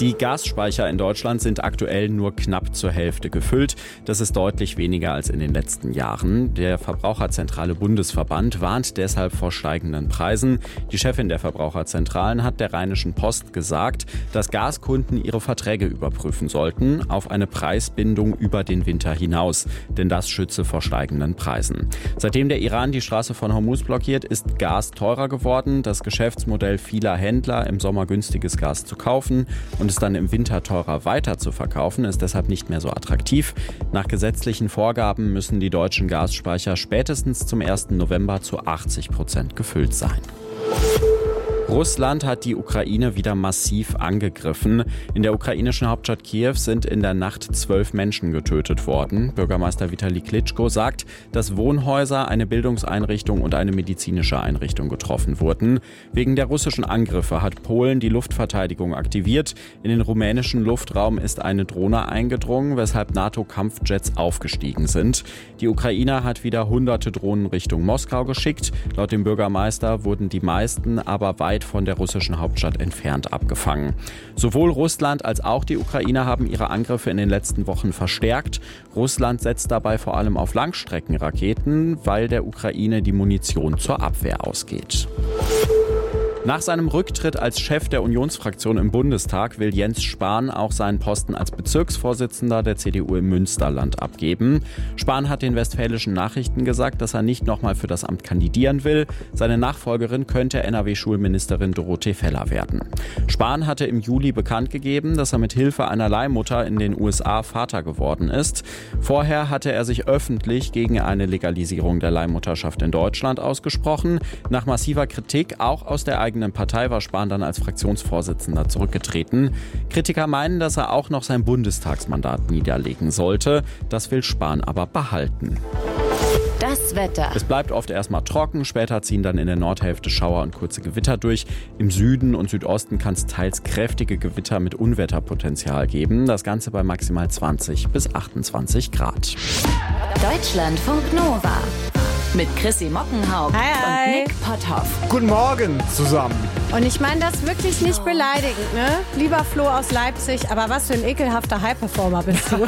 Die Gasspeicher in Deutschland sind aktuell nur knapp zur Hälfte gefüllt. Das ist deutlich weniger als in den letzten Jahren. Der Verbraucherzentrale Bundesverband warnt deshalb vor steigenden Preisen. Die Chefin der Verbraucherzentralen hat der Rheinischen Post gesagt, dass Gaskunden ihre Verträge überprüfen sollten auf eine Preisbindung über den Winter hinaus. Denn das schütze vor steigenden Preisen. Seitdem der Iran die Straße von Hormuz blockiert, ist Gas teurer geworden. Das Geschäftsmodell vieler Händler, im Sommer günstiges Gas zu kaufen und es dann im Winter teurer weiter zu verkaufen, ist deshalb nicht mehr so attraktiv. Nach gesetzlichen Vorgaben müssen die deutschen Gasspeicher spätestens zum 1. November zu 80% gefüllt sein. Russland hat die Ukraine wieder massiv angegriffen. In der ukrainischen Hauptstadt Kiew sind in der Nacht 12 Menschen getötet worden. Bürgermeister Vitali Klitschko sagt, dass Wohnhäuser, eine Bildungseinrichtung und eine medizinische Einrichtung getroffen wurden. Wegen der russischen Angriffe hat Polen die Luftverteidigung aktiviert. In den rumänischen Luftraum ist eine Drohne eingedrungen, weshalb NATO-Kampfjets aufgestiegen sind. Die Ukraine hat wieder hunderte Drohnen Richtung Moskau geschickt. Laut dem Bürgermeister wurden die meisten aber weit von der russischen Hauptstadt entfernt abgefangen. Sowohl Russland als auch die Ukraine haben ihre Angriffe in den letzten Wochen verstärkt. Russland setzt dabei vor allem auf Langstreckenraketen, weil der Ukraine die Munition zur Abwehr ausgeht. Nach seinem Rücktritt als Chef der Unionsfraktion im Bundestag will Jens Spahn auch seinen Posten als Bezirksvorsitzender der CDU im Münsterland abgeben. Spahn hat den Westfälischen Nachrichten gesagt, dass er nicht nochmal für das Amt kandidieren will. Seine Nachfolgerin könnte NRW-Schulministerin Dorothee Feller werden. Spahn hatte im Juli bekannt gegeben, dass er mit Hilfe einer Leihmutter in den USA Vater geworden ist. Vorher hatte er sich öffentlich gegen eine Legalisierung der Leihmutterschaft in Deutschland ausgesprochen. Nach massiver Kritik, auch aus der eigenen Partei, war Spahn dann als Fraktionsvorsitzender zurückgetreten. Kritiker meinen, dass er auch noch sein Bundestagsmandat niederlegen sollte. Das will Spahn aber behalten. Das Wetter. Es bleibt oft erstmal trocken, später ziehen dann in der Nordhälfte Schauer und kurze Gewitter durch. Im Süden und Südosten kann es teils kräftige Gewitter mit Unwetterpotenzial geben. Das Ganze bei maximal 20 bis 28 Grad. Deutschlandfunk Nova. Mit Chrissy Mockenhaupt Hi. und Nick Potthoff. Guten Morgen zusammen. Und ich meine das wirklich nicht beleidigend, ne? Lieber Flo aus Leipzig, aber was für ein ekelhafter High-Performer bist du.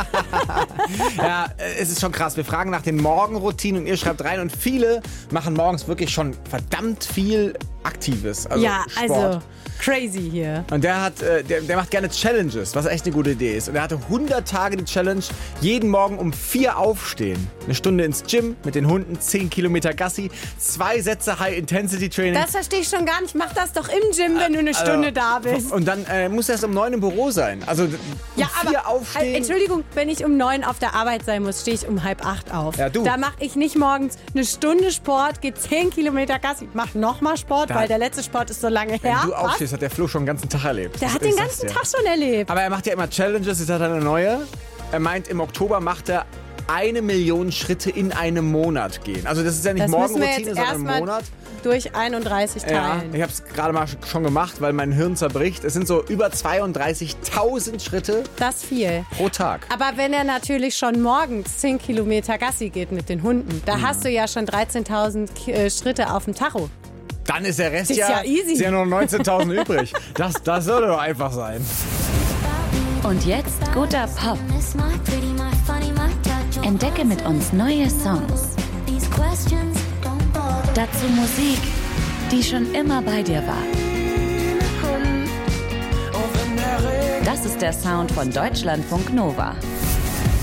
Ja, es ist schon krass. Wir fragen nach den Morgenroutinen und ihr schreibt rein. Und viele machen morgens wirklich schon verdammt viel Aktives. Also Ja, Sport. also crazy hier. Und der macht gerne Challenges, was echt eine gute Idee ist. Und er hatte 100 Tage die Challenge, jeden Morgen um 4 aufstehen. Eine Stunde ins Gym mit den Hunden, 10 Kilometer Gassi, 2 Sätze High-Intensity-Training. Das verstehe ich schon gar nicht. Mach das doch im Gym, wenn du eine Stunde da bist. Und dann muss er erst um 9 im Büro sein. Also um 4 aufstehen. Entschuldigung, wenn ich um 9 auf der Arbeit sein muss, stehe ich um 7:30 auf. Ja, du. Da mache ich nicht morgens eine Stunde Sport, gehe 10 Kilometer Gassi, mach nochmal Sport, weil der letzte Sport ist so lange her. Wenn du aufstehst, hat der Flo schon den ganzen Tag erlebt. Der hat den ganzen Tag schon erlebt. Aber er macht ja immer Challenges, jetzt hat er eine neue. Er meint, im Oktober macht er 1 Million Schritte in einem Monat gehen. Also das ist ja nicht Das müssen wir Morgenroutine, jetzt sondern im erstmal Monat. durch 31 Ja, teilen. ich habe es gerade mal schon gemacht, weil mein Hirn zerbricht. Es sind so über 32.000 Schritte Das ist viel. pro Tag. Aber wenn er natürlich schon morgens 10 Kilometer Gassi geht mit den Hunden, da hast du ja schon 13.000 Schritte auf dem Tacho. Dann ist der Rest Ist ja easy. Ist ja nur 19.000 übrig. Das sollte doch einfach sein. Und jetzt guter Pop. Entdecke mit uns neue Songs. Dazu Musik, die schon immer bei dir war. Das ist der Sound von Deutschlandfunk Nova.